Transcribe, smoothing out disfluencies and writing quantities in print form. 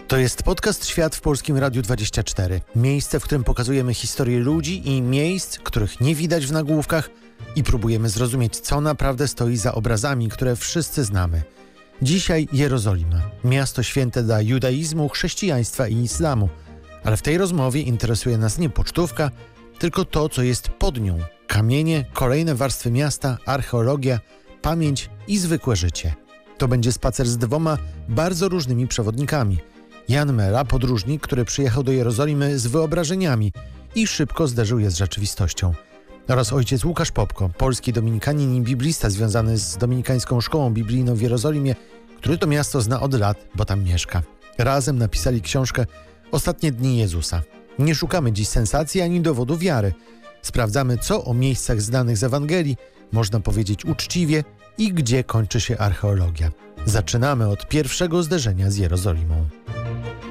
To jest podcast Świat w Polskim Radiu 24. Miejsce, w którym pokazujemy historię ludzi i miejsc, których nie widać w nagłówkach i próbujemy zrozumieć, co naprawdę stoi za obrazami, które wszyscy znamy. Dzisiaj Jerozolima, miasto święte dla judaizmu, chrześcijaństwa i islamu. Ale w tej rozmowie interesuje nas nie pocztówka, tylko to, co jest pod nią. Kamienie, kolejne warstwy miasta, archeologia, pamięć i zwykłe życie. To będzie spacer z dwoma bardzo różnymi przewodnikami. Jan Mera, podróżnik, który przyjechał do Jerozolimy z wyobrażeniami i szybko zderzył je z rzeczywistością. Oraz ojciec Łukasz Popko, polski dominikanin i biblista związany z Dominikańską Szkołą Biblijną w Jerozolimie, który to miasto zna od lat, bo tam mieszka. Razem napisali książkę Ostatnie dni Jezusa. Nie szukamy dziś sensacji ani dowodu wiary. Sprawdzamy, co o miejscach znanych z Ewangelii można powiedzieć uczciwie i gdzie kończy się archeologia. Zaczynamy od pierwszego zderzenia z Jerozolimą.